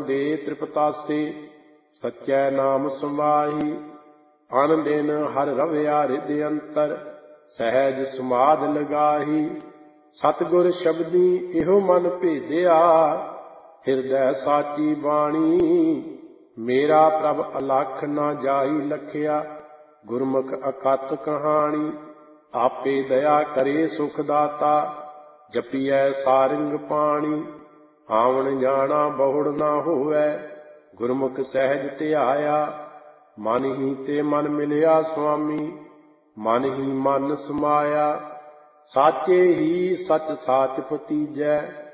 ਦੇ ਤ੍ਰਿਪਤਾਸੇ। ਸੱਚੈ ਨਾਮ ਸਮਾਹੀ ਅਨ ਦਿਨ ਹਰ ਰਵਿਆ ਰਿਦ ਅੰਤਰ। ਸਹਿਜ ਸਮਾਧ ਲਗਾਹੀ ਸਤਿਗੁਰ ਸ਼ਬਦੀ ਇਹੋ ਮਨ ਭੇਦਿਆ। ਹਿਰਦੈ ਸਾਚੀ ਬਾਣੀ ਮੇਰਾ ਪ੍ਰਭ ਅਲਖ ਨਾ ਜਾਈ ਲਖਿਆ। ਗੁਰਮੁਖ ਅਕਥ ਕਹਾਣੀ ਆਪੇ ਦਇਆ ਕਰੇ ਸੁਖ ਦਾਤਾ। ਜਪੀਐ ਸਾਰਿੰਗ ਪਾਣੀ ਆਵਣ ਜਾਣਾ ਬਹੁੜ ਨਾ ਹੋਵੈ। ਗੁਰਮੁਖ ਸਹਿਜ ਧਿਆਇਆ ਮਨ ਹੀ ਤੇ ਮਨ ਮਿਲਿਆ ਸੁਆਮੀ। ਮਨ ਹੀ ਮਨ ਸਮਾਇਆ ਸਾਚੇ ਹੀ ਸਚ ਸਾਚ ਭਤੀਜੈ।